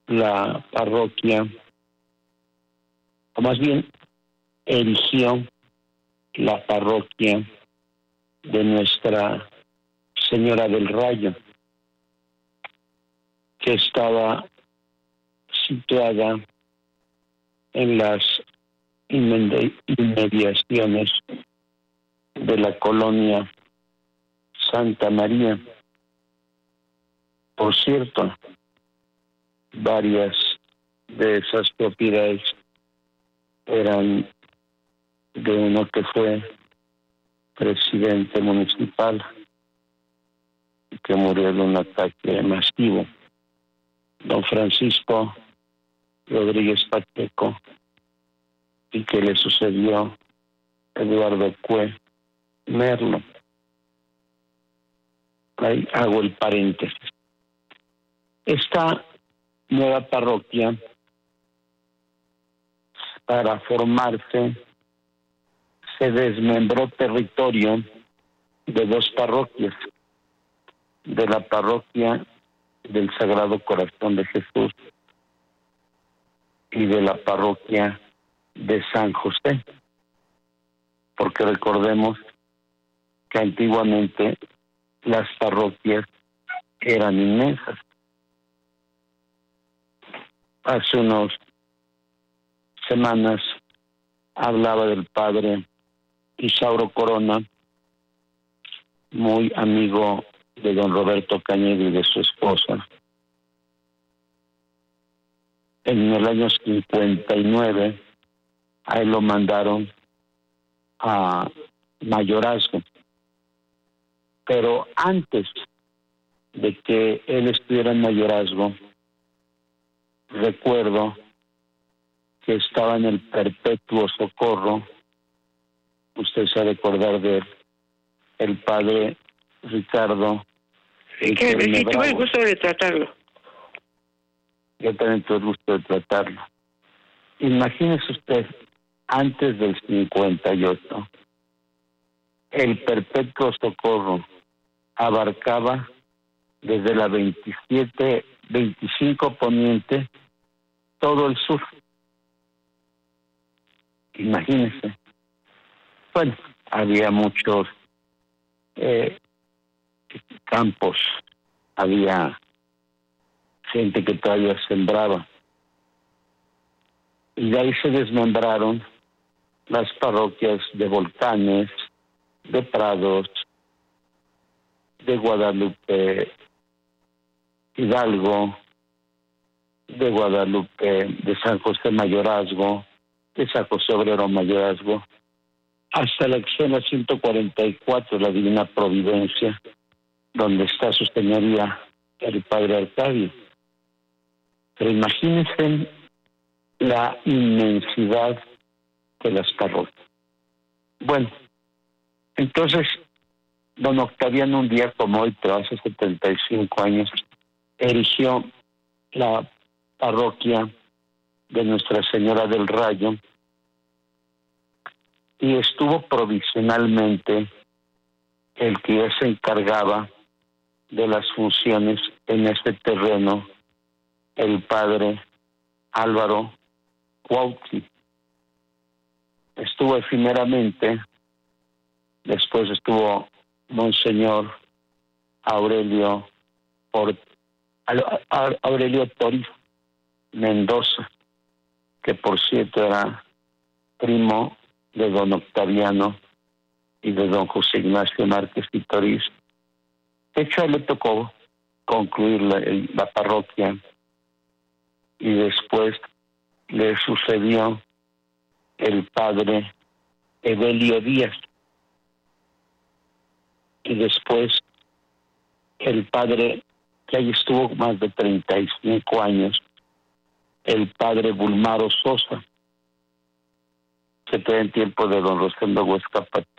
la parroquia, o más bien erigió la parroquia de Nuestra Señora del Rayo, que estaba situada en las inmediaciones de la colonia Santa María. Por cierto, varias de esas propiedades eran de uno que fue presidente municipal y que murió de un ataque masivo, don Francisco Rodríguez Pacheco, y que le sucedió Eduardo Cue Merlo. Ahí hago el paréntesis. Esta nueva parroquia, para formarse, se desmembró territorio de dos parroquias, de la parroquia del Sagrado Corazón de Jesús y de la parroquia de San José, porque recordemos que antiguamente las parroquias eran inmensas. Hace unas semanas hablaba del padre Isauro Corona, muy amigo de don Roberto Cañedo y de su esposa. En el año 59 a él lo mandaron a mayorazgo, pero antes de que él estuviera en mayorazgo, recuerdo que estaba en el Perpetuo Socorro. Usted se ha de acordar de él, el padre Ricardo. Sí, tuve el gusto de tratarlo. Yo también tuve el gusto de tratarlo. Imagínese usted, antes del 58, el Perpetuo Socorro abarcaba desde la 25 Poniente todo el sur. Imagínense. Bueno, había muchos campos, había gente que todavía sembraba. Y de ahí se desmembraron las parroquias de Volcanes, de Prados, de Guadalupe Hidalgo, de Guadalupe, de San José Mayorazgo, de San José Obrero Mayorazgo, hasta la escena 144, la Divina Providencia, donde está su señoría el padre Arcadio. Pero imagínense la inmensidad de las parroquias. Bueno, entonces, don Octaviano, un día como hoy, pero hace 75 años, erigió la parroquia de Nuestra Señora del Rayo y estuvo provisionalmente el que ya se encargaba de las funciones en este terreno, el padre Álvaro Cuautli. Estuvo efímeramente, después estuvo Monseñor Aurelio Toriz Mendoza, que por cierto era primo de don Octaviano y de don José Ignacio Márquez y Toriz. De hecho, a él le tocó concluir la parroquia y después le sucedió el padre Evelio Díaz y después el padre, que ahí estuvo más de 35 años, el padre Bulmaro Sosa, que todavía en tiempo de don Rosendo Huesca